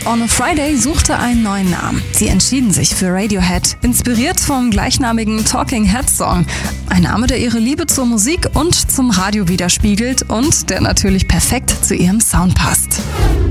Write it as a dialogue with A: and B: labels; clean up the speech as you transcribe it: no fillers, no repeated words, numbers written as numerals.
A: on a Friday suchte einen neuen Namen. Sie entschieden sich für Radiohead, inspiriert vom gleichnamigen Talking Heads Song. Ein Name, der ihre Liebe zur Musik und zum Radio widerspiegelt und der natürlich perfekt zu ihrem Sound passt.